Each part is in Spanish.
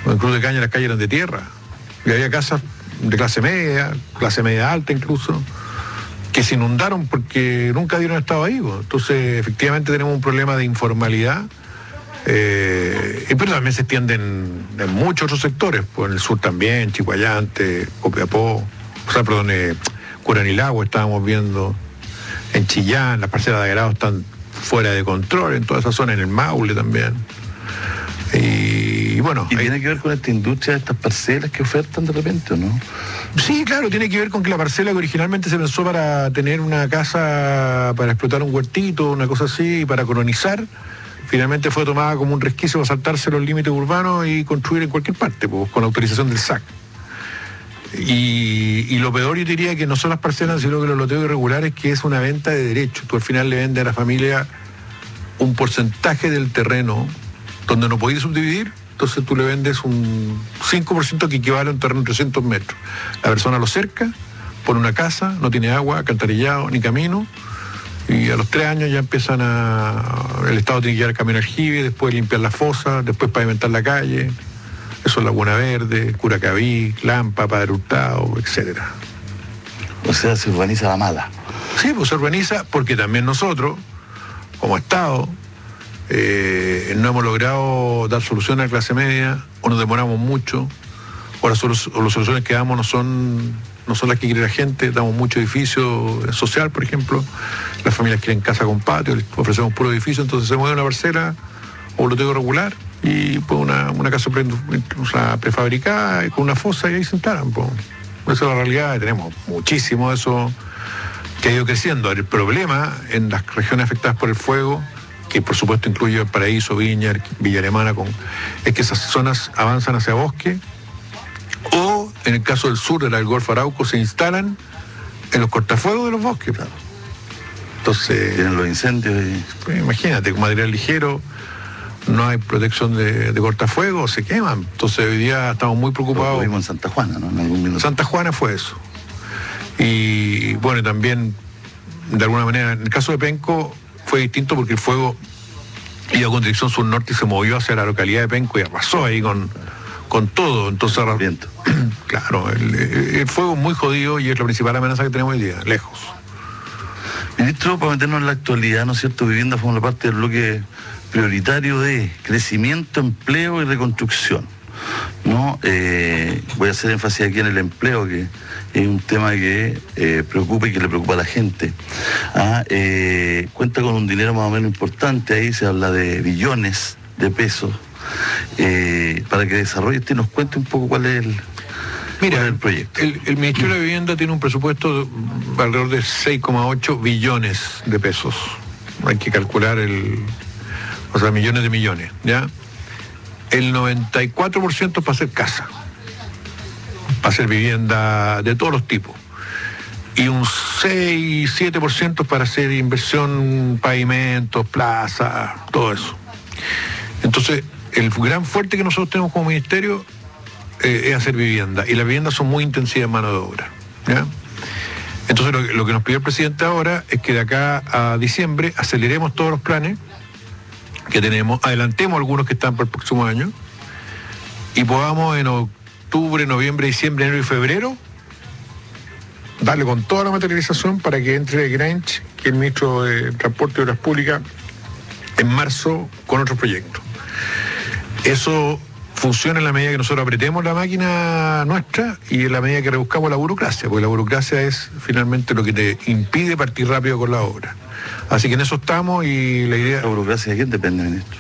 En Cruz de Caña las calles eran de tierra. Y había casas de clase media alta incluso, que se inundaron porque nunca dieron estado ahí. Entonces, efectivamente tenemos un problema de informalidad, pero también se extiende en muchos otros sectores, pues en el sur también, Chihuayante, Copiapó, Curanilagua estábamos viendo, en Chillán, las parcelas de agrado están fuera de control, en toda esa zona, en el Maule también. Y bueno... ¿Y tiene que ver con esta industria de estas parcelas que ofertan de repente o no? Sí, claro, tiene que ver con que la parcela que originalmente se pensó para tener una casa, para explotar un huertito, una cosa así, para colonizar, finalmente fue tomada como un resquicio para saltarse los límites urbanos y construir en cualquier parte, pues, con autorización del SAC. Y lo peor, yo diría, que no son las parcelas, sino que los loteos irregulares, que es una venta de derechos. Tú al final le vendes a la familia un porcentaje del terreno donde no podéis subdividir, entonces tú le vendes un 5% que equivale a un terreno de 300 metros. La persona lo cerca, pone una casa, no tiene agua, alcantarillado, ni camino, y a los 3 años ya empiezan el Estado tiene que llevar el camión aljibe, después limpiar la fosa, después pavimentar la calle. Eso es Laguna Verde, Curacaví, Lampa, Padre Hurtado, etcétera. O sea, se urbaniza la mala. Sí, pues se urbaniza porque también nosotros, como Estado, no hemos logrado dar solución a la clase media, o nos demoramos mucho, o las soluciones que damos no son las que quiere la gente. Damos mucho edificio social, por ejemplo, las familias quieren casa con patio, les ofrecemos puro edificio, entonces se mueve una parcela o un loteo regular y pues una casa prefabricada con una fosa y ahí se instalan. Pues. Esa es la realidad, tenemos muchísimo de eso que ha ido creciendo. El problema en las regiones afectadas por el fuego, que por supuesto incluye Paraíso, Viña, Villa Alemana, es que esas zonas avanzan hacia bosque, o en el caso del sur, del Golfo Arauco, se instalan en los cortafuegos de los bosques. Claro. Entonces... Tienen los incendios y... Pues, imagínate, con material ligero, no hay protección de cortafuegos, se queman. Entonces hoy día estamos muy preocupados. Lo vimos en Santa Juana, ¿no? En algún minuto. Santa Juana fue eso. Y bueno, también, de alguna manera, en el caso de Penco, fue distinto porque el fuego iba con dirección sur-norte y se movió hacia la localidad de Penco y arrasó ahí con todo. Entonces, viento. Claro, el fuego es muy jodido y es la principal amenaza que tenemos hoy día, lejos. Ministro, para meternos en la actualidad, ¿no es cierto? Vivienda forma parte del bloque prioritario de crecimiento, empleo y reconstrucción, ¿no? Voy a hacer énfasis aquí en el empleo, que es un tema que preocupa y que le preocupa a la gente. Cuenta con un dinero más o menos importante, ahí se habla de billones de pesos, para que desarrolle y nos cuente un poco cuál es el proyecto. El Ministerio de Vivienda tiene un presupuesto de alrededor de 6,8 billones de pesos. Hay que calcular millones de millones, ¿ya? El 94% para hacer casa, para hacer vivienda de todos los tipos. Y un 6-7% para hacer inversión, pavimentos, plazas, todo eso. Entonces, el gran fuerte que nosotros tenemos como ministerio es hacer vivienda. Y las viviendas son muy intensivas en mano de obra, ¿ya? Entonces, lo que nos pidió el presidente ahora es que de acá a diciembre aceleremos todos los planes que tenemos, adelantemos algunos que están para el próximo año y podamos en octubre, noviembre, diciembre, enero y febrero darle con toda la materialización para que entre Granch, que es el ministro de Transporte y Obras Públicas, en marzo con otros proyectos. Eso funciona en la medida que nosotros apretemos la máquina nuestra y en la medida que rebuscamos la burocracia, porque la burocracia es finalmente lo que te impide partir rápido con la obra. Así que en eso estamos y la idea... ¿La burocracia de quién depende, ministro?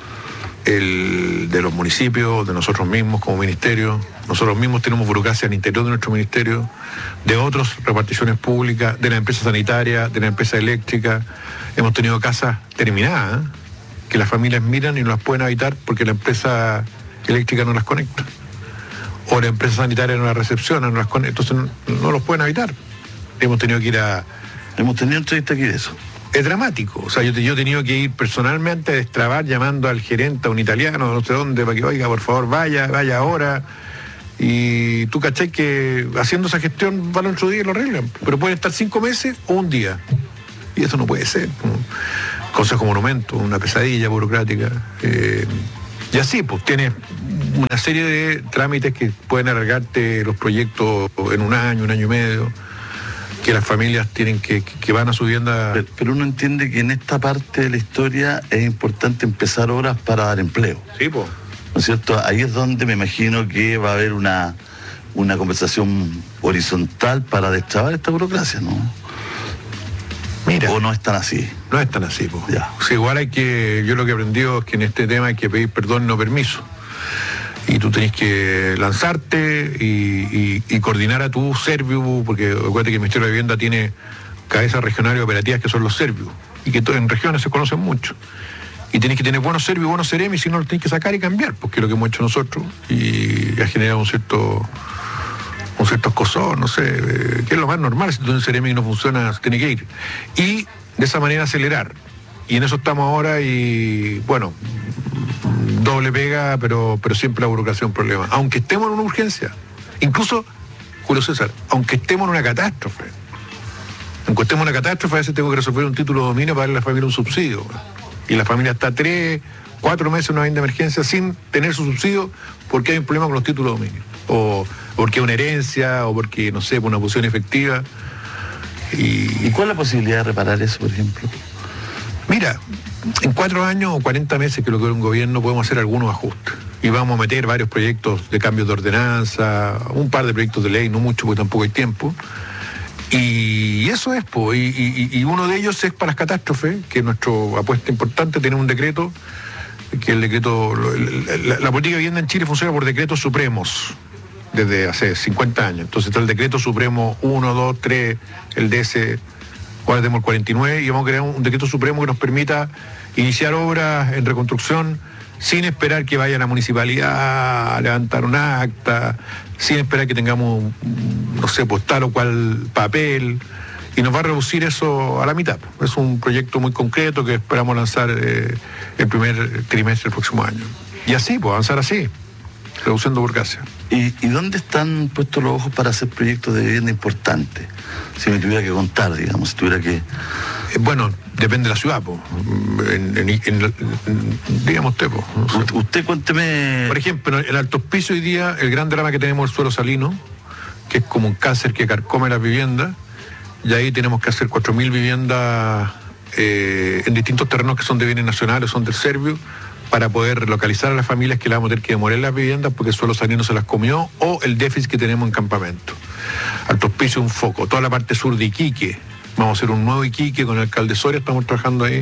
De los municipios, de nosotros mismos como ministerio. Nosotros mismos tenemos burocracia al interior de nuestro ministerio, de otras reparticiones públicas, de la empresa sanitaria, de la empresa eléctrica. Hemos tenido casas terminadas, que las familias miran y no las pueden habitar porque la empresa eléctrica no las conecta. O la empresa sanitaria no las recepciona, no las conecta, entonces no los pueden habitar. Hemos tenido que ir a... Hemos tenido entrevista aquí de eso. Es dramático, o sea, yo he tenido que ir personalmente a destrabar llamando al gerente, a un italiano, no sé dónde, para que, oiga, por favor, vaya ahora. Y tú cachai que haciendo esa gestión van otro día y lo arreglan. Pero pueden estar 5 meses o un día. Y eso no puede ser. Consejo Monumento, una pesadilla burocrática. Y así, pues, tienes una serie de trámites que pueden alargarte los proyectos en un año y medio, que las familias tienen que van a su vivienda. Pero uno entiende que en esta parte de la historia es importante empezar obras para dar empleo. Sí, pues. ¿No es cierto? Ahí es donde me imagino que va a haber una conversación horizontal para destrabar esta burocracia, ¿no? Mira. ¿O no es tan así? No es tan así, pues. Ya. O sea, igual yo lo que he aprendido es que en este tema hay que pedir perdón y no permiso. Y tú tenés que lanzarte y coordinar a tu Serviu, porque acuérdate que el Ministerio de Vivienda tiene cabezas regionales operativas que son los Serviu, y que en regiones se conocen mucho. Y tenés que tener buenos Serviu y buenos Ceremi, si no los tenés que sacar y cambiar, porque es lo que hemos hecho nosotros, y ha generado un cierto escozor, no sé, que es lo más normal. Si tú tienes un Ceremi y no funciona, se tiene que ir. Y de esa manera acelerar. Y en eso estamos ahora, y bueno, doble pega, pero siempre la burocracia es un problema. Aunque estemos en una urgencia, incluso, Julio César, aunque estemos en una catástrofe, a veces tengo que resolver un título de dominio para darle a la familia un subsidio. Y la familia está 3, 4 meses en una vivienda de emergencia sin tener su subsidio porque hay un problema con los títulos de dominio. O porque es una herencia, o porque, no sé, por una posición efectiva. ¿Y cuál es la posibilidad de reparar eso, por ejemplo? Mira, en 4 años o 40 meses que lo que es un gobierno podemos hacer algunos ajustes. Y vamos a meter varios proyectos de cambios de ordenanza, un par de proyectos de ley, no mucho porque tampoco hay tiempo. Y eso es, y uno de ellos es para las catástrofes, que es nuestra apuesta importante, tener un decreto, que el decreto, la política de vivienda en Chile funciona por decretos supremos, desde hace 50 años. Entonces está el decreto supremo 1, 2, 3, el DS, ahora tenemos el 49, y vamos a crear un decreto supremo que nos permita iniciar obras en reconstrucción sin esperar que vaya a la municipalidad a levantar un acta, sin esperar que tengamos, no sé, pues tal o cual papel, y nos va a reducir eso a la mitad. Es un proyecto muy concreto que esperamos lanzar el primer trimestre del próximo año. Y así, pues avanzar así, reduciendo burocracia. ¿Y dónde están puestos los ojos para hacer proyectos de vivienda importantes? Si me tuviera que contar, digamos, si tuviera que... Bueno, depende de la ciudad, pues. Digamos usted, pues. No sé. Usted cuénteme... Por ejemplo, en el Alto Hospicio hoy día, el gran drama que tenemos es el suelo salino, que es como un cáncer que carcome las viviendas, y ahí tenemos que hacer 4.000 viviendas en distintos terrenos que son de bienes nacionales, son del Serviu, para poder localizar a las familias que le vamos a tener que demoler las viviendas porque el suelo salino se las comió, o el déficit que tenemos en campamento. Alto Hospicio un foco. Toda la parte sur de Iquique, vamos a hacer un nuevo Iquique con el alcalde Soria, estamos trabajando ahí.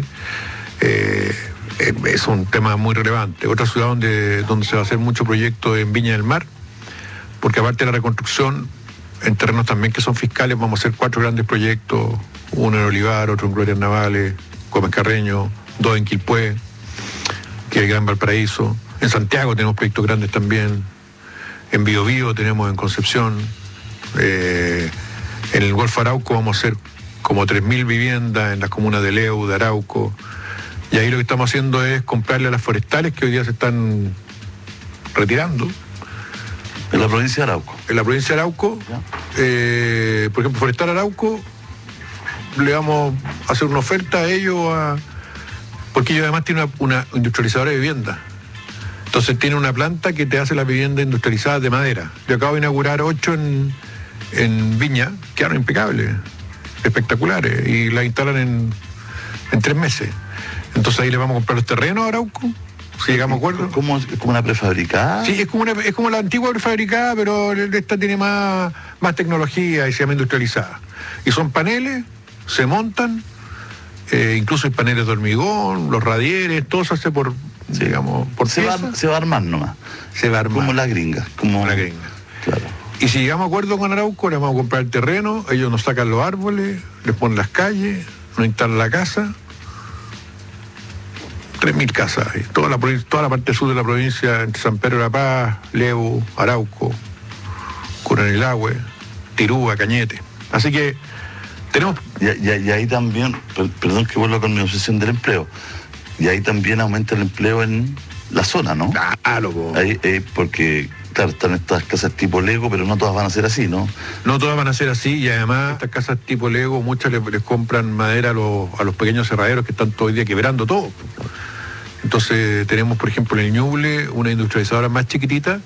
Es un tema muy relevante. Otra ciudad donde se va a hacer mucho proyecto en Viña del Mar, porque aparte de la reconstrucción, en terrenos también que son fiscales, vamos a hacer 4 grandes proyectos, uno en Olivar, otro en Glorias Navales, Gómez Carreño, 2 en Quilpué, que es el Gran Valparaíso. En Santiago tenemos proyectos grandes también. En Biobío tenemos en Concepción. En el Golfo Arauco vamos a hacer como 3.000 viviendas en las comunas de Leu, de Arauco. Y ahí lo que estamos haciendo es comprarle a las forestales que hoy día se están retirando. ¿En la provincia de Arauco? En la provincia de Arauco, por ejemplo, Forestal Arauco, le vamos a hacer una oferta a ellos, porque ellos además tienen una industrializadora de vivienda. Entonces tiene una planta que te hace las viviendas industrializadas de madera. Yo acabo de inaugurar 8 en Viña, quedaron impecables, espectaculares, y las instalan en 3 meses. Entonces ahí le vamos a comprar los terrenos a Arauco, si llegamos a acuerdo. ¿Es como una prefabricada? Sí, es como la antigua prefabricada, pero esta tiene más tecnología y se llama industrializada. Y son paneles, se montan, incluso hay paneles de hormigón, los radieres, todo se hace por, sí, digamos, por se va a armar nomás. Se va a armar. Como la gringa. Como la gringa. Claro. Y si llegamos a acuerdo con Arauco, le vamos a comprar el terreno, ellos nos sacan los árboles, les ponen las calles, nos instalan la casa. 3.000 casas ahí. Toda la parte sur de la provincia, entre San Pedro de la Paz, Leu, Arauco, Curanilahue, Tirúa, Cañete. Así que tenemos... Y ahí también, perdón que vuelva con mi obsesión del empleo, y ahí también aumenta el empleo en la zona, ¿no? Claro, po. Ahí, porque, claro, están estas casas tipo Lego, pero no todas van a ser así, ¿no? No todas van a ser así, y además estas casas tipo Lego, muchas les compran madera a los pequeños cerraderos que están todo el día quebrando todo. Entonces tenemos, por ejemplo, en el Ñuble una industrializadora más chiquitita,